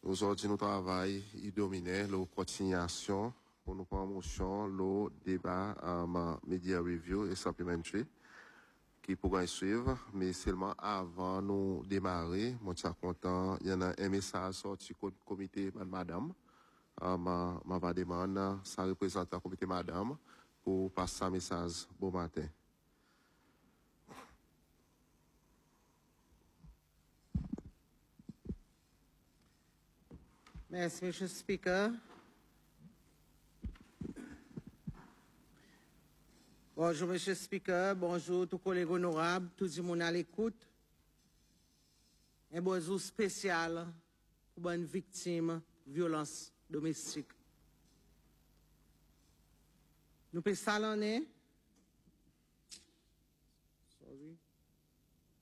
Aujourd'hui, nous travaillons, il domine la continuation pour nous prendre motion, le débat, media review et supplementary, qui pourra suivre, mais seulement avant nous démarrer, moi, je suis content, il y en a un message sorti du comité madame, ma va demander, ça représente le comité madame, pour passer un message, bon matin. Merci, Monsieur le Speaker. Bonjour, Monsieur le Speaker. Bonjour, tous les collègues honorables, tous les monde à l'écoute. Un bonjour spécial pour une victime de violence domestique. Nous pouvons salonner